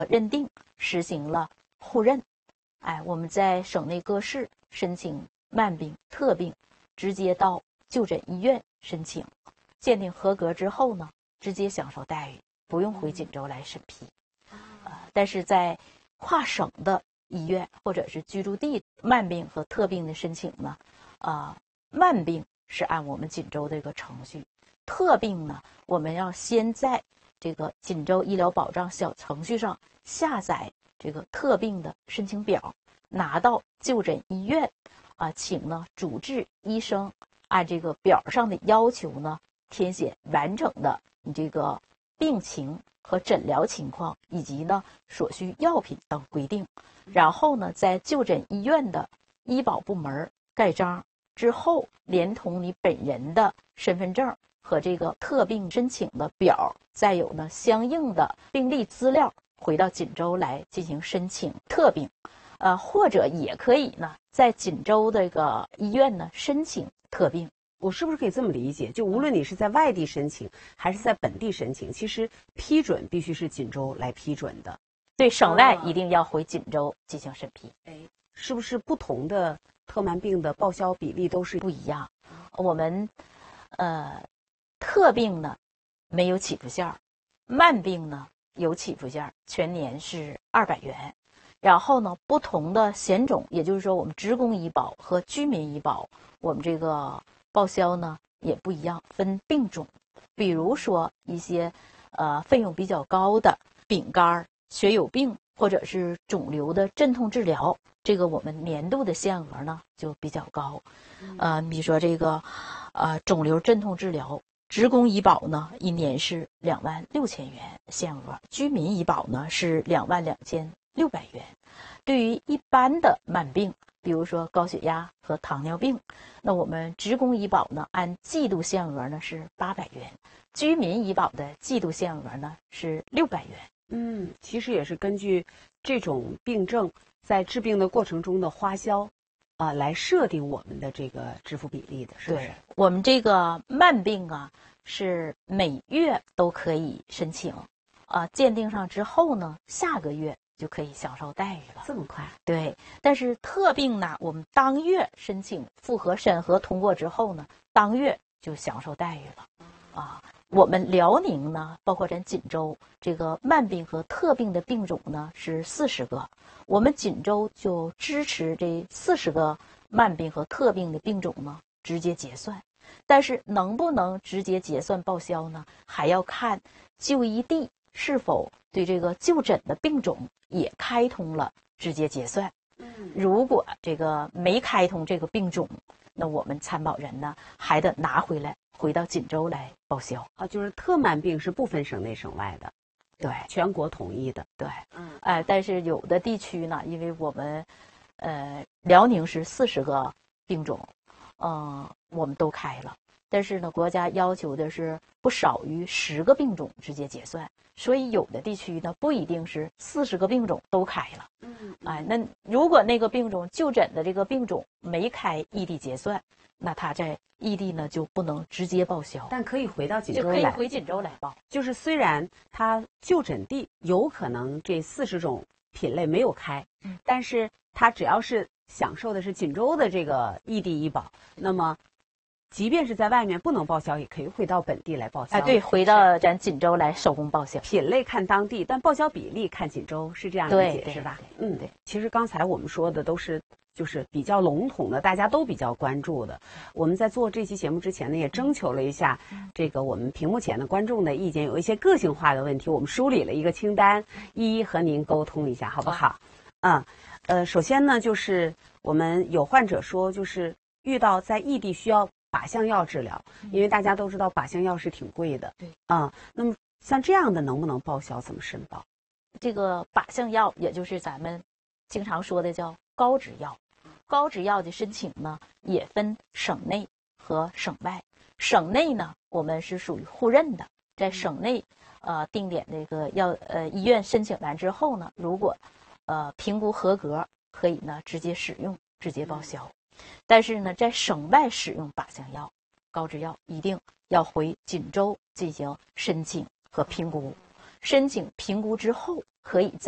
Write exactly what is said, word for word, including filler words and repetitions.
认定实行了互认。哎，我们在省内各市申请慢病、特病，直接到就诊医院申请，鉴定合格之后呢，直接享受待遇，不用回锦州来审批。呃，但是在跨省的医院或者是居住地慢病和特病的申请呢，呃，慢病是按我们锦州这个程序，特病呢，我们要先在这个锦州医疗保障小程序上下载这个特病的申请表，拿到就诊医院啊、呃，请呢主治医生按这个表上的要求呢，填写完整的你这个病情和诊疗情况，以及呢所需药品等规定，然后呢在就诊医院的医保部门盖章之后，连同你本人的身份证和这个特病申请的表，再有呢相应的病历资料，回到锦州来进行申请特病，呃，或者也可以呢在锦州这个医院呢申请特病。 我是不是可以这么理解？就无论你是在外地申请还是在本地申请，其实批准必须是锦州来批准的。 对，省外一定要回锦州进行审批。 哎，是不是不同的特慢病的报销比例都是不一样？我们呃特病呢没有起付线，慢病呢有起付线，全年是二百元。然后呢，不同的险种，也就是说我们职工医保和居民医保，我们这个报销呢也不一样，分病种。比如说一些呃费用比较高的丙肝、血友病或者是肿瘤的镇痛治疗，这个我们年度的限额呢就比较高。呃，比如说这个呃肿瘤镇痛治疗，职工医保呢一年是两万六千元限额，居民医保呢是两万两千六百元。对于一般的慢病，比如说高血压和糖尿病，那我们职工医保呢按季度限额呢是八百元，居民医保的季度限额呢是六百元。 嗯，其实也是根据这种病症在治病的过程中的花销啊、呃，来设定我们的这个支付比例的，是不是？ 对，我们这个慢病啊是每月都可以申请，啊、呃，鉴定上之后呢，下个月就可以享受待遇了。 这么快？ 对，但是特病呢，我们当月申请复核审核通过之后呢，当月就享受待遇了。啊，我们辽宁呢，包括咱锦州这个慢病和特病的病种呢是四十个，我们锦州就支持这四十个慢病和特病的病种呢直接结算。但是能不能直接结算报销呢，还要看就医地是否对这个就诊的病种也开通了直接结算。如果这个没开通这个病种，那我们参保人呢还得拿回来回到锦州来报销啊。就是特慢病是不分省内省外的， 对， 全国统一的。 对， 嗯， 哎、呃，但是有的地区呢，因为我们呃辽宁是四十个病种，嗯、呃，我们都开了。但是呢，国家要求的是不少于十个病种直接结算，所以有的地区呢不一定是四十个病种都开了。 嗯， 哎，那如果那个病种就诊的这个病种没开异地结算，那他在异地呢就不能直接报销， 但可以回到锦州就可以来， 回锦州来报。 就是虽然他就诊地有可能这四十种品类没有开， 嗯， 但是他只要是享受的是锦州的这个异地医保，那么即便是在外面不能报销，也可以回到本地来报销。 哎，对，回到咱锦州来手工报销。 品类看当地，但报销比例看锦州，是这样理解是吧？嗯，对。其实刚才我们说的都是就是比较笼统的，大家都比较关注的。我们在做这期节目之前呢，也征求了一下这个我们屏幕前的观众的意见，有一些个性化的问题，我们梳理了一个清单，一一和您沟通一下，好不好？嗯，呃，首先呢，就是我们有患者说，就是遇到在异地需要靶向药治疗，因为大家都知道靶向药是挺贵的。 对， 嗯，那么像这样的能不能报销？怎么申报？ 这个靶向药，也就是咱们经常说的叫高脂药。高脂药的申请呢，也分省内和省外。省内呢，我们是属于互认的，在省内呃定点这个药呃医院申请完之后呢，如果呃评估合格，可以呢直接使用，直接报销。但是呢，在省外使用靶向药、高脂药，一定要回锦州进行申请和评估。申请评估之后，可以在